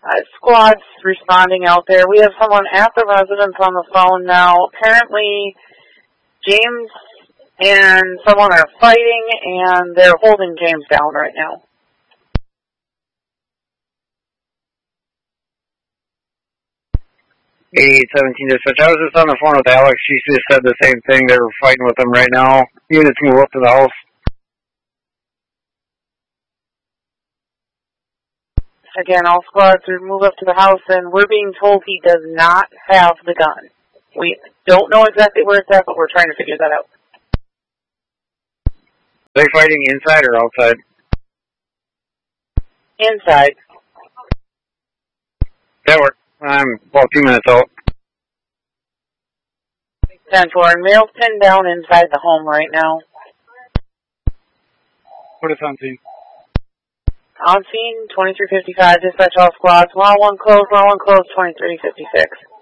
Squad's responding out there. We have someone at the residence on the phone now. Apparently, James and someone are fighting, and they're holding James down right now. Dispatch. I was just on the phone with Alex. She just said the same thing. They're fighting with them right now. Units move up to the house. Again, all squads move up to the house, and we're being told he does not have the gun. We don't know exactly where it's at, but we're trying to figure that out. Are they fighting inside or outside? Inside. That works. I'm about 2 minutes out. 10-4, and male's pinned down inside the home right now. Put us on scene. On scene, 2355, dispatch all squads. 101 close, 2356.